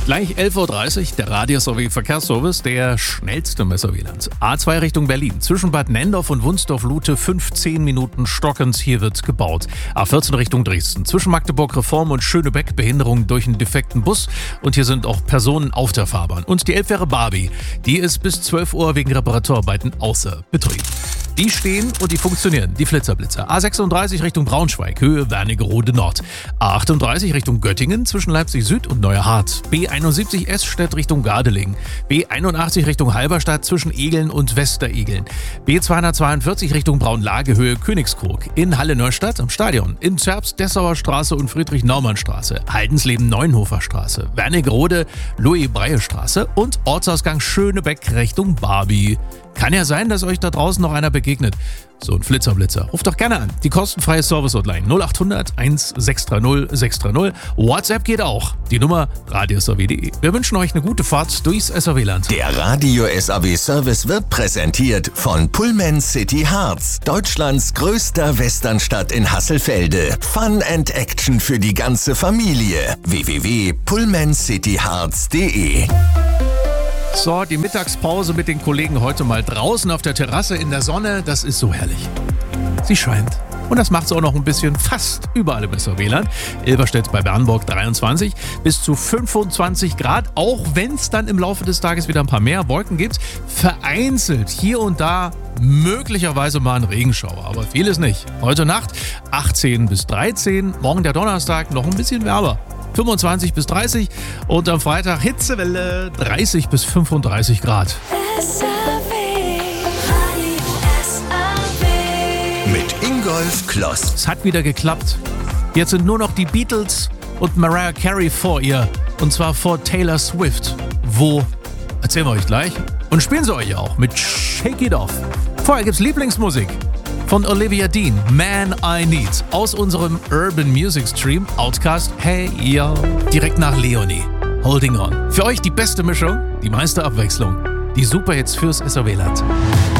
Gleich 11.30 Uhr, der Radio-SW-Verkehrsservice, der schnellste im SW-Land. A2 Richtung Berlin, zwischen Bad Nendorf und Wunsdorf-Lute 15 Minuten stockend, hier wird gebaut. A14 Richtung Dresden, zwischen Magdeburg-Reform und Schönebeck, Behinderung durch einen defekten Bus. Und hier sind auch Personen auf der Fahrbahn. Und die Elbfähre Barbie, die ist bis 12 Uhr wegen Reparaturarbeiten außer Betrieb. Die stehen und die funktionieren, die Flitzer-Blitzer. A36 Richtung Braunschweig, Höhe Wernigerode Nord. A38 Richtung Göttingen, zwischen Leipzig Süd und Neuerhardt. B71 Esstedt Richtung Gardelegen. B81 Richtung Halberstadt, zwischen Egeln und Westeregeln. B242 Richtung Braunlage, Höhe Königskrug. In Halle-Neustadt am Stadion. In Zerbst Dessauer Straße und Friedrich-Naumann-Straße. Haldensleben Neuenhofer Straße. Wernigerode Louis-Breie-Straße. Und Ortsausgang Schönebeck Richtung Barbie. Kann ja sein, dass euch da draußen noch einer begegnet. So ein Flitzer-Blitzer. Ruft doch gerne an. Die kostenfreie Service-Hotline 0800 1630 630. WhatsApp geht auch. Die Nummer radio.sw.de. Wir wünschen euch eine gute Fahrt durchs SAW-Land. Der Radio-SAW-Service wird präsentiert von Pullman City Harz. Deutschlands größter Westernstadt in Hasselfelde. Fun and Action für die ganze Familie. www.pullmancityharz.de. So, die Mittagspause mit den Kollegen heute mal draußen auf der Terrasse in der Sonne, das ist so herrlich. Sie scheint. Und das macht es auch noch ein bisschen fast überall im SAW-Land. Ilberstedt bei Bernburg 23 bis zu 25 Grad, auch wenn es dann im Laufe des Tages wieder ein paar mehr Wolken gibt. Vereinzelt hier und da möglicherweise mal ein Regenschauer, aber vieles nicht. Heute Nacht 18 bis 13, morgen der Donnerstag noch ein bisschen wärmer. 25 bis 30 und am Freitag Hitzewelle 30 bis 35 Grad. Mit Ingolf Kloss. Es hat wieder geklappt. Jetzt sind nur noch die Beatles und Mariah Carey vor ihr. Und zwar vor Taylor Swift. Wo? Erzählen wir euch gleich. Und spielen sie euch auch mit Shake It Off. Vorher gibt's Lieblingsmusik von Olivia Dean, Man I Need, aus unserem Urban Music Stream, Outcast, Hey Yo, direkt nach Leonie, Holding On. Für euch die beste Mischung, die meiste Abwechslung, die Superhits fürs SAW-Land.